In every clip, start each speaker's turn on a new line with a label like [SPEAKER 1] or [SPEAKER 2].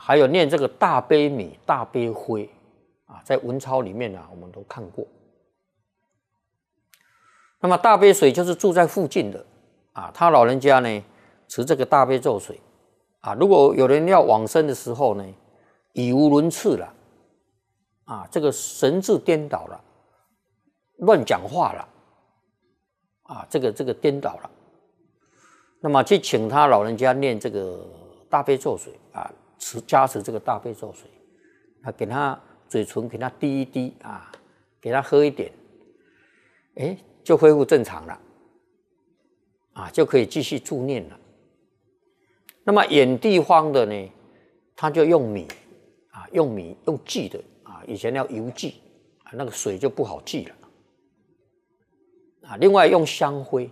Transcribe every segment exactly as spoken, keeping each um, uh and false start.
[SPEAKER 1] 还有念这个大悲米、大悲灰啊，在文钞里面啊，我们都看过。那么大悲水就是住在附近的啊，他老人家呢持这个大悲咒水啊，如果有人要往生的时候呢，语无伦次了啊，这个神志颠倒了，乱讲话了啊，这个这个颠倒了，那么去请他老人家念这个大悲咒水啊，持加持这个大悲咒水，啊，给他嘴唇给他滴一滴啊，给他喝一点，哎，就恢复正常了，啊，就可以继续助念了。那么远地方的呢，他就用米啊，用米用祭的啊，以前要邮寄啊，那个水就不好寄了啊。另外用香灰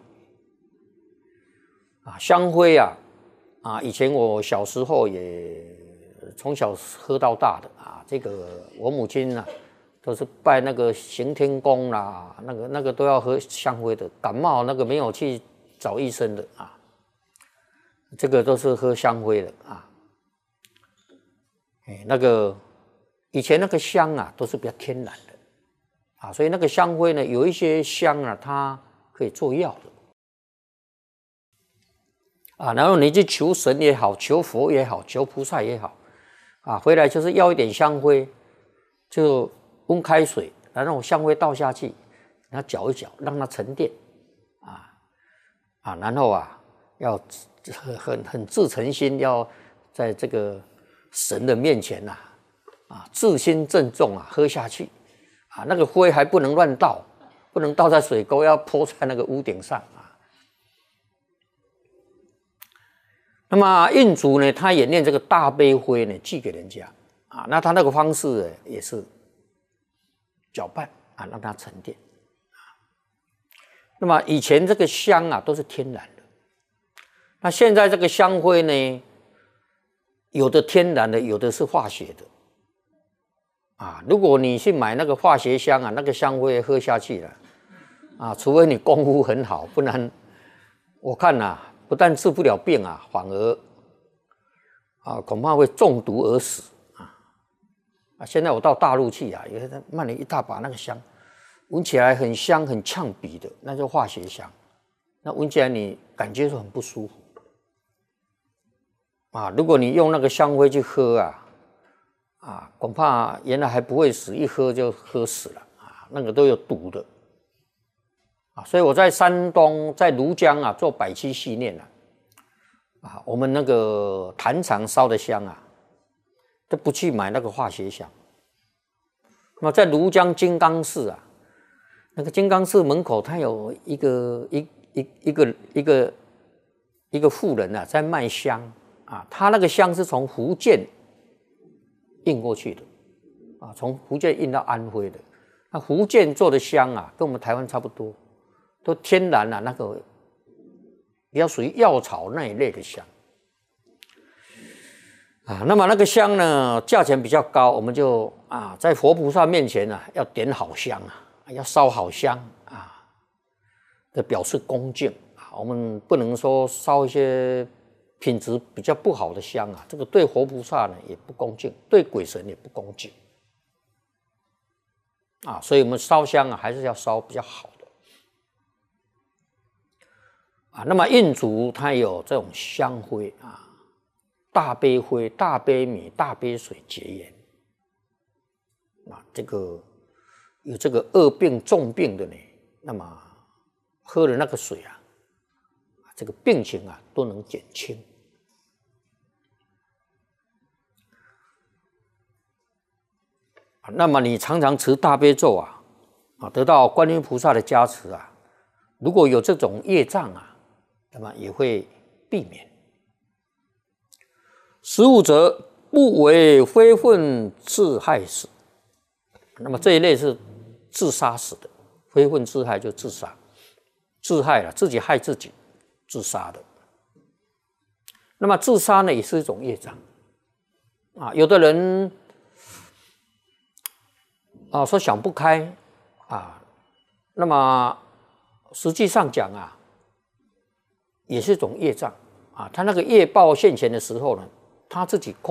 [SPEAKER 1] 啊，香灰啊啊，以前我小时候也从小喝到大的啊，这个我母亲啊。都是拜那个行天宫啦，那个那个都要喝香灰的，感冒那个没有去找医生的啊，这个都是喝香灰的啊。哎，那个以前那个香啊，都是比较天然的啊，所以那个香灰呢，有一些香啊，它可以做药的啊。然后你去求神也好，求佛也好，求菩萨也好啊，回来就是要一点香灰，就。温开水，然后香灰倒下去，然后搅一搅，让它沉淀，啊啊，然后啊，要很很自诚心，要在这个神的面前呐、啊，啊，自心郑重啊，喝下去，啊，那个灰还不能乱倒，不能倒在水沟，要泼在那个屋顶上啊。那么印主呢，他也念这个大悲灰呢，寄给人家啊，那他那个方式呢，也是。搅拌啊，让它沉淀啊。那么以前这个香啊都是天然的，那现在这个香灰呢，有的天然的，有的是化学的啊。如果你去买那个化学香啊，那个香灰喝下去了啊，除非你功夫很好，不然我看啊，不但治不了病啊，反而啊恐怕会中毒而死。啊，现在我到大陆去啊，也卖了一大把那个香，闻起来很香、很呛鼻的，那就化学香。那闻起来你感觉是很不舒服啊。如果你用那个香灰去喝啊，啊，恐怕原来还不会死，一喝就喝死了啊，那个都有毒的啊。所以我在山东，在庐江啊做百七系念啊，啊，我们那个坛场烧的香啊。都不去买那个化学香。那么在庐江金刚寺啊，那个金刚寺门口，它有一个一一一个一个一个妇人啊，在卖香啊。他那个香是从福建运过去的啊，从福建运到安徽的。那福建做的香啊，跟我们台湾差不多，都天然啊，那个比较属于药草那一类的香。啊，那么那个香呢，价钱比较高，我们就啊，在佛菩萨面前啊，要点好香啊，要烧好香啊，的表示恭敬啊。我们不能说烧一些品质比较不好的香啊，这个对佛菩萨呢也不恭敬，对鬼神也不恭敬啊。所以我们烧香啊，还是要烧比较好的啊。那么印主它有这种香灰啊。大悲灰、大悲米、大悲水结缘啊，这个有这个恶病重病的呢，那么喝了那个水啊，这个病情啊都能减轻啊。那么你常常持大悲咒啊，啊，得到观音菩萨的加持啊，如果有这种业障啊，那么也会避免。十五则不为非分自害死，那么这一类是自杀死的，非分自害就自杀，自害了，自己害自己，自杀的。那么自杀呢，也是一种业障啊。有的人啊说想不开啊，那么实际上讲啊，也是一种业障啊。他那个业报现前的时候呢，他自己控。